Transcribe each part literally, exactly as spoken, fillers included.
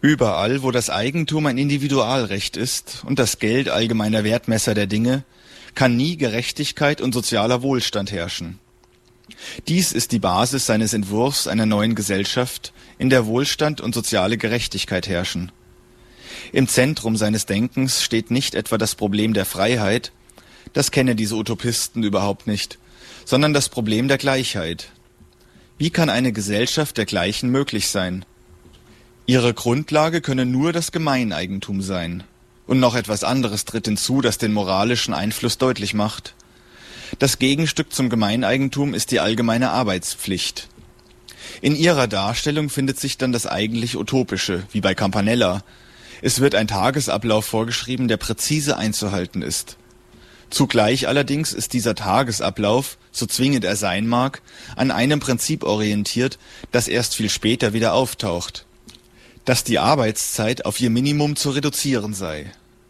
Überall, wo das Eigentum ein Individualrecht ist und das Geld allgemeiner Wertmesser der Dinge, kann nie Gerechtigkeit und sozialer Wohlstand herrschen. Dies ist die Basis seines Entwurfs einer neuen Gesellschaft, in der Wohlstand und soziale Gerechtigkeit herrschen. Im Zentrum seines Denkens steht nicht etwa das Problem der Freiheit, das kennen diese Utopisten überhaupt nicht, sondern das Problem der Gleichheit. Wie kann eine Gesellschaft der Gleichen möglich sein? Ihre Grundlage könne nur das Gemeineigentum sein. Und noch etwas anderes tritt hinzu, das den moralischen Einfluss deutlich macht. Das Gegenstück zum Gemeineigentum ist die allgemeine Arbeitspflicht. In ihrer Darstellung findet sich dann das eigentlich Utopische, wie bei Campanella. Es wird ein Tagesablauf vorgeschrieben, der präzise einzuhalten ist. Zugleich allerdings ist dieser Tagesablauf, so zwingend er sein mag, an einem Prinzip orientiert, das erst viel später wieder auftaucht: dass die Arbeitszeit auf ihr Minimum zu reduzieren sei.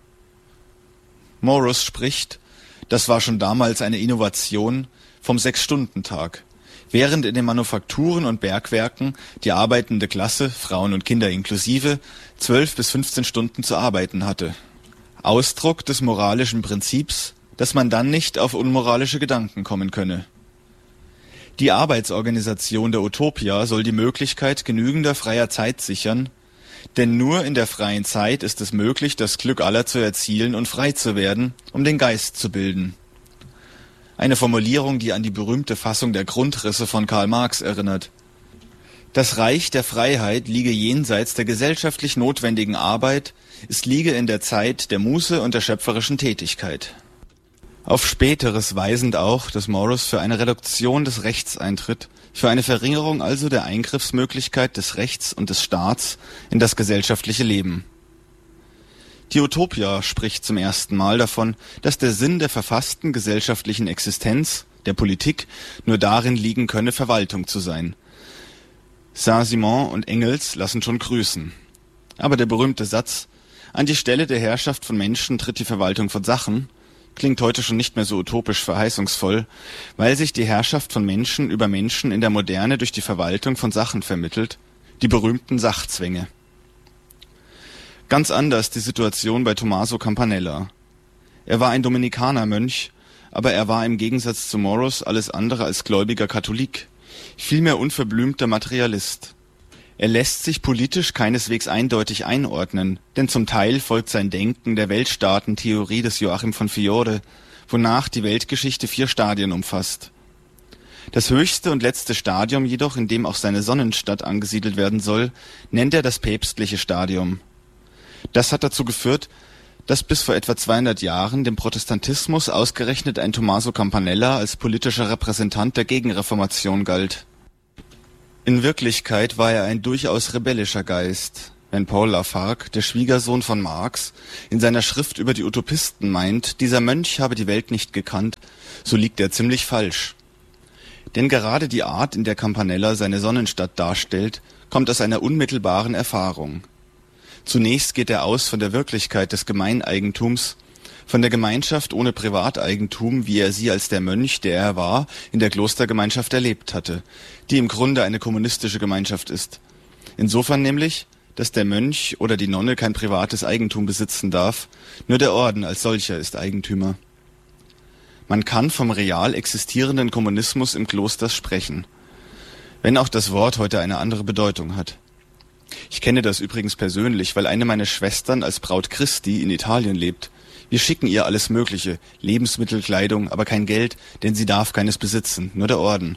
Morus spricht, das war schon damals eine Innovation, vom Sechs-Stunden-Tag, während in den Manufakturen und Bergwerken die arbeitende Klasse, Frauen und Kinder inklusive, zwölf bis fünfzehn Stunden zu arbeiten hatte. Ausdruck des moralischen Prinzips, dass man dann nicht auf unmoralische Gedanken kommen könne. Die Arbeitsorganisation der Utopia soll die Möglichkeit genügender freier Zeit sichern, denn nur in der freien Zeit ist es möglich, das Glück aller zu erzielen und frei zu werden, um den Geist zu bilden. Eine Formulierung, die an die berühmte Fassung der Grundrisse von Karl Marx erinnert. Das Reich der Freiheit liege jenseits der gesellschaftlich notwendigen Arbeit, es liege in der Zeit der Muße und der schöpferischen Tätigkeit. Auf Späteres weisend auch, dass Morus für eine Reduktion des Rechts eintritt, für eine Verringerung also der Eingriffsmöglichkeit des Rechts und des Staats in das gesellschaftliche Leben. Die Utopia spricht zum ersten Mal davon, dass der Sinn der verfassten gesellschaftlichen Existenz, der Politik, nur darin liegen könne, Verwaltung zu sein. Saint-Simon und Engels lassen schon grüßen. Aber der berühmte Satz, an die Stelle der Herrschaft von Menschen tritt die Verwaltung von Sachen, klingt heute schon nicht mehr so utopisch verheißungsvoll, weil sich die Herrschaft von Menschen über Menschen in der Moderne durch die Verwaltung von Sachen vermittelt, die berühmten Sachzwänge. Ganz anders die Situation bei Tommaso Campanella. Er war ein Dominikanermönch, aber er war im Gegensatz zu Morus alles andere als gläubiger Katholik, vielmehr unverblümter Materialist. Er lässt sich politisch keineswegs eindeutig einordnen, denn zum Teil folgt sein Denken der Weltstaatentheorie des Joachim von Fiore, wonach die Weltgeschichte vier Stadien umfasst. Das höchste und letzte Stadium jedoch, in dem auch seine Sonnenstadt angesiedelt werden soll, nennt er das päpstliche Stadium. Das hat dazu geführt, dass bis vor etwa zweihundert Jahren dem Protestantismus ausgerechnet ein Tommaso Campanella als politischer Repräsentant der Gegenreformation galt. In Wirklichkeit war er ein durchaus rebellischer Geist, wenn Paul Lafargue, der Schwiegersohn von Marx, in seiner Schrift über die Utopisten meint, dieser Mönch habe die Welt nicht gekannt, so liegt er ziemlich falsch. Denn gerade die Art, in der Campanella seine Sonnenstadt darstellt, kommt aus einer unmittelbaren Erfahrung. Zunächst geht er aus von der Wirklichkeit des Gemeineigentums, von der Gemeinschaft ohne Privateigentum, wie er sie als der Mönch, der er war, in der Klostergemeinschaft erlebt hatte, die im Grunde eine kommunistische Gemeinschaft ist. Insofern nämlich, dass der Mönch oder die Nonne kein privates Eigentum besitzen darf, nur der Orden als solcher ist Eigentümer. Man kann vom real existierenden Kommunismus im Kloster sprechen, wenn auch das Wort heute eine andere Bedeutung hat. Ich kenne das übrigens persönlich, weil eine meiner Schwestern als Braut Christi in Italien lebt. Wir schicken ihr alles Mögliche, Lebensmittel, Kleidung, aber kein Geld, denn sie darf keines besitzen, nur der Orden.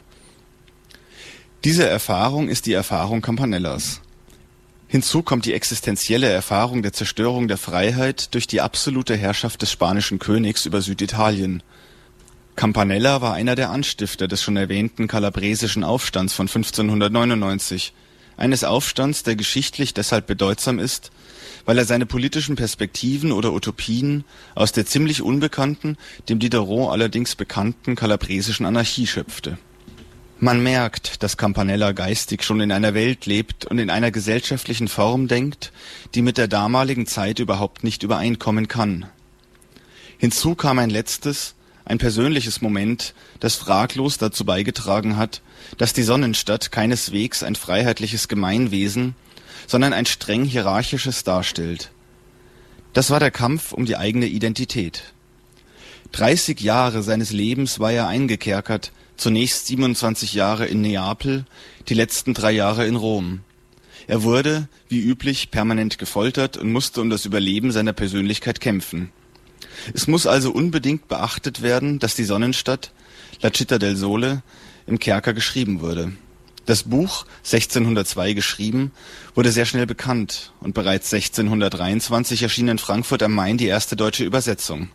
Diese Erfahrung ist die Erfahrung Campanellas. Hinzu kommt die existenzielle Erfahrung der Zerstörung der Freiheit durch die absolute Herrschaft des spanischen Königs über Süditalien. Campanella war einer der Anstifter des schon erwähnten kalabresischen Aufstands von fünfzehnhundertneunundneunzig, eines Aufstands, der geschichtlich deshalb bedeutsam ist, weil er seine politischen Perspektiven oder Utopien aus der ziemlich unbekannten, dem Diderot allerdings bekannten kalabresischen Anarchie schöpfte. Man merkt, dass Campanella geistig schon in einer Welt lebt und in einer gesellschaftlichen Form denkt, die mit der damaligen Zeit überhaupt nicht übereinkommen kann. Hinzu kam ein letztes, ein persönliches Moment, das fraglos dazu beigetragen hat, dass die Sonnenstadt keineswegs ein freiheitliches Gemeinwesen, sondern ein streng hierarchisches darstellt. Das war der Kampf um die eigene Identität. dreißig Jahre seines Lebens war er eingekerkert, zunächst siebenundzwanzig Jahre in Neapel, die letzten drei Jahre in Rom. Er wurde, wie üblich, permanent gefoltert und musste um das Überleben seiner Persönlichkeit kämpfen. Es muss also unbedingt beachtet werden, dass die Sonnenstadt, La Città del Sole, im Kerker geschrieben wurde. Das Buch, sechzehnhundertzwei geschrieben, wurde sehr schnell bekannt und bereits sechzehnhundertdreiundzwanzig erschien in Frankfurt am Main die erste deutsche Übersetzung.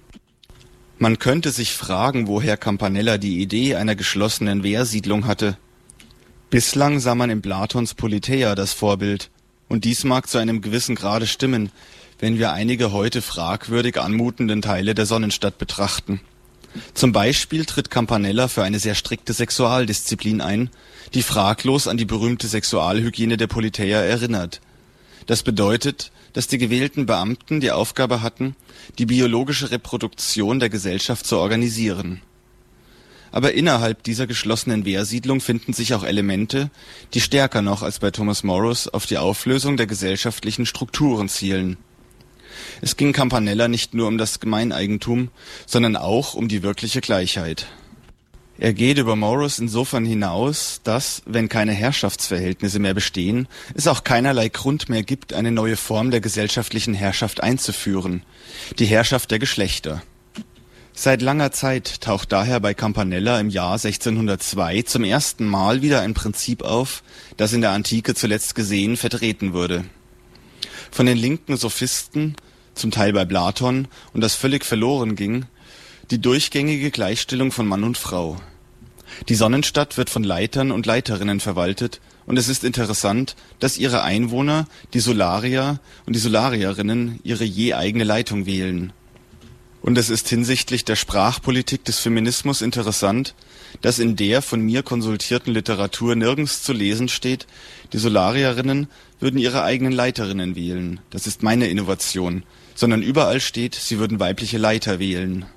Man könnte sich fragen, woher Campanella die Idee einer geschlossenen Wehrsiedlung hatte. Bislang sah man in Platons Politeia das Vorbild, und dies mag zu einem gewissen Grade stimmen, wenn wir einige heute fragwürdig anmutenden Teile der Sonnenstadt betrachten. Zum Beispiel tritt Campanella für eine sehr strikte Sexualdisziplin ein, die fraglos an die berühmte Sexualhygiene der Politeia erinnert. Das bedeutet, dass die gewählten Beamten die Aufgabe hatten, die biologische Reproduktion der Gesellschaft zu organisieren. Aber innerhalb dieser geschlossenen Wehrsiedlung finden sich auch Elemente, die stärker noch als bei Thomas Morus auf die Auflösung der gesellschaftlichen Strukturen zielen. Es ging Campanella nicht nur um das Gemeineigentum, sondern auch um die wirkliche Gleichheit. Er geht über Morus insofern hinaus, dass, wenn keine Herrschaftsverhältnisse mehr bestehen, es auch keinerlei Grund mehr gibt, eine neue Form der gesellschaftlichen Herrschaft einzuführen, die Herrschaft der Geschlechter. Seit langer Zeit taucht daher bei Campanella im Jahr sechzehnhundertzwei zum ersten Mal wieder ein Prinzip auf, das in der Antike zuletzt gesehen vertreten wurde. Von den linken Sophisten, zum Teil bei Platon, und das völlig verloren ging, die durchgängige Gleichstellung von Mann und Frau. Die Sonnenstadt wird von Leitern und Leiterinnen verwaltet, und es ist interessant, dass ihre Einwohner, die Solarier und die Solarierinnen, ihre je eigene Leitung wählen. Und es ist hinsichtlich der Sprachpolitik des Feminismus interessant, dass in der von mir konsultierten Literatur nirgends zu lesen steht, die Solarierinnen würden ihre eigenen Leiterinnen wählen. Das ist meine Innovation. Sondern überall steht, sie würden weibliche Leiter wählen.